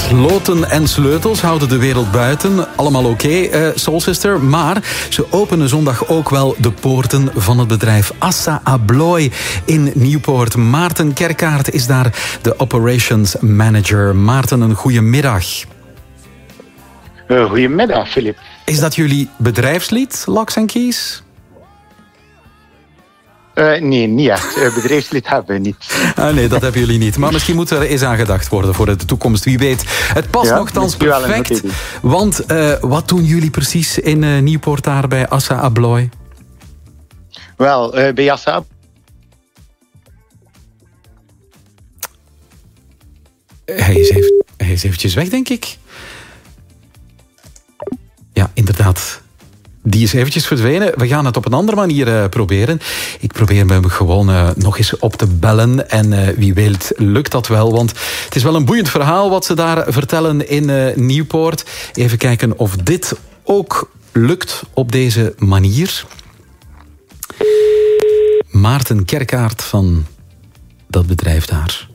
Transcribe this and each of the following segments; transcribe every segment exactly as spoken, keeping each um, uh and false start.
Sloten en sleutels houden de wereld buiten. Allemaal oké, okay, uh, Soul Sister. Maar ze openen zondag ook wel de poorten van het bedrijf Assa Abloy in Nieuwpoort. Maarten Kerkaert is daar de Operations Manager. Maarten, een goedemiddag. Uh, goedemiddag, Filip. Is dat jullie bedrijfslied, Locks and Keys? Uh, nee, niet echt. Uh, bedrijfslied hebben we niet. Ah, nee, dat hebben jullie niet. Maar misschien moet er eens aan gedacht worden voor de toekomst. Wie weet. Het past ja, nogthans perfect. Want uh, wat doen jullie precies in uh, Nieuwpoort daar bij Assa Abloy? Wel, uh, bij Assa Hij is, even, hij is eventjes weg, denk ik. Ja, inderdaad. Die is eventjes verdwenen. We gaan het op een andere manier uh, proberen. Ik probeer hem gewoon uh, nog eens op te bellen. En uh, wie weet lukt dat wel. Want het is wel een boeiend verhaal wat ze daar vertellen in uh, Nieuwpoort. Even kijken of dit ook lukt op deze manier. Maarten Kerkaert van dat bedrijf daar.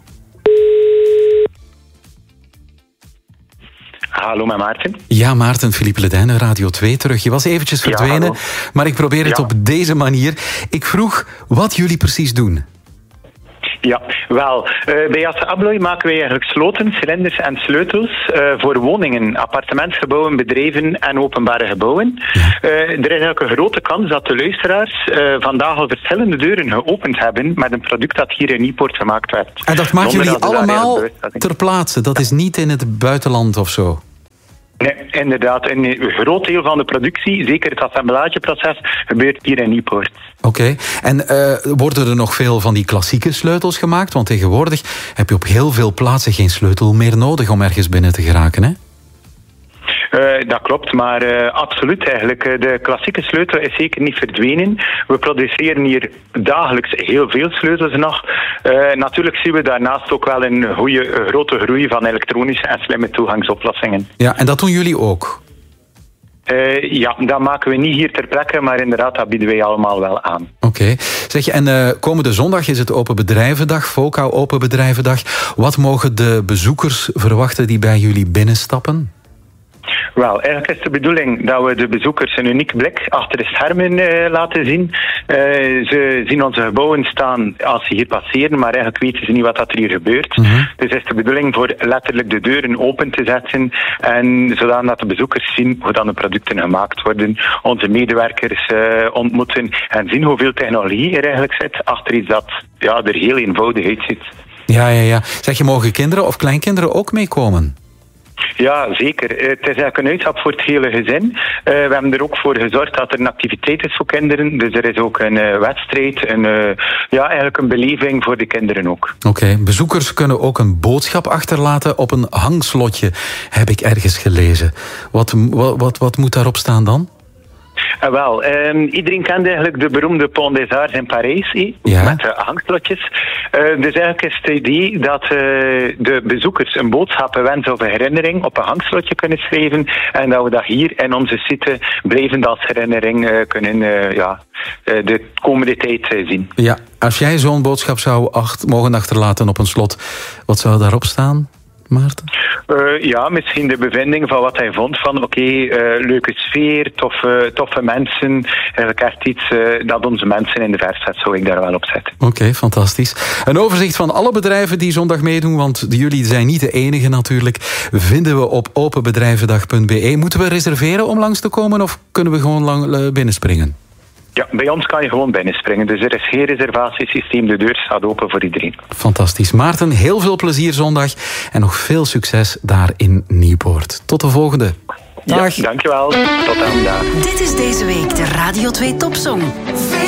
Hallo, met Maarten. Ja, Maarten, Philippe Ledijn, Radio twee terug. Je was eventjes verdwenen, ja, maar ik probeer het ja. op deze manier. Ik vroeg wat jullie precies doen. Ja, wel, uh, bij Assa Abloy maken wij eigenlijk sloten, cilinders en sleutels uh, voor woningen, appartementsgebouwen, bedrijven en openbare gebouwen. Ja. Uh, er is eigenlijk een grote kans dat de luisteraars uh, vandaag al verschillende deuren geopend hebben met een product dat hier in Nieuwpoort gemaakt werd. En dat maken jullie allemaal ter plaatse? Dat is niet in het buitenland of zo? Nee, inderdaad. Een groot deel van de productie, zeker het assemblageproces, gebeurt hier in Nieuwpoort. Oké. Okay. En uh, worden er nog veel van die klassieke sleutels gemaakt? Want tegenwoordig heb je op heel veel plaatsen geen sleutel meer nodig om ergens binnen te geraken, hè? Uh, dat klopt, maar uh, absoluut eigenlijk. De klassieke sleutel is zeker niet verdwenen. We produceren hier dagelijks heel veel sleutels nog. Uh, natuurlijk zien we daarnaast ook wel een goede, grote groei van elektronische en slimme toegangsoplossingen. Ja, en dat doen jullie ook? Uh, ja, dat maken we niet hier ter plekke, maar inderdaad, dat bieden wij allemaal wel aan. Oké. Okay. Zeg je, en uh, komende zondag is het Open Bedrijvendag, FOCA Open Bedrijvendag. Wat mogen de bezoekers verwachten die bij jullie binnenstappen? Wel, eigenlijk is de bedoeling dat we de bezoekers een uniek blik achter de schermen uh, laten zien. Uh, ze zien onze gebouwen staan als ze hier passeren, maar eigenlijk weten ze niet wat dat er hier gebeurt. Mm-hmm. Dus is de bedoeling voor letterlijk de deuren open te zetten en zodat de bezoekers zien hoe dan de producten gemaakt worden, onze medewerkers uh, ontmoeten en zien hoeveel technologie er eigenlijk zit achter iets dat ja, er heel eenvoudig uitziet. Ja, ja, ja. Zeg je, mogen kinderen of kleinkinderen ook meekomen? Ja, zeker. Het is eigenlijk een uitstap voor het hele gezin. Uh, we hebben er ook voor gezorgd dat er een activiteit is voor kinderen. Dus er is ook een uh, wedstrijd, een, uh, ja, eigenlijk een beleving voor de kinderen ook. Oké, okay. Bezoekers kunnen ook een boodschap achterlaten op een hangslotje, heb ik ergens gelezen. Wat, wat, wat, wat moet daarop staan dan? Uh, wel, um, iedereen kent eigenlijk de beroemde Pont des Arts in Parijs, eh, ja. met de hangslotjes. Uh, dus eigenlijk is het idee dat uh, de bezoekers een boodschap, een wens of een herinnering op een hangslotje kunnen schrijven en dat we dat hier in onze site blijvend als herinnering uh, kunnen uh, ja, uh, de komende tijd uh, zien. Ja, als jij zo'n boodschap zou acht, mogen achterlaten op een slot, wat zou daarop staan, Maarten? Uh, ja, misschien de bevinding van wat hij vond van oké, okay, uh, leuke sfeer, toffe, toffe mensen. Eigenlijk echt iets uh, dat onze mensen in de verf zet, zou ik daar wel op zetten. Oké, okay, fantastisch. Een overzicht van alle bedrijven die zondag meedoen, want jullie zijn niet de enige natuurlijk, vinden we op openbedrijvendag punt b e. Moeten we reserveren om langs te komen of kunnen we gewoon lang, uh, binnenspringen? Ja, bij ons kan je gewoon binnenspringen. Dus er is geen reservatiesysteem. De deur staat open voor iedereen. Fantastisch. Maarten, heel veel plezier zondag. En nog veel succes daar in Nieuwpoort. Tot de volgende. Dag. Ja, dankjewel. Tot dan. Dag. Dit is deze week de Radio twee Topsong.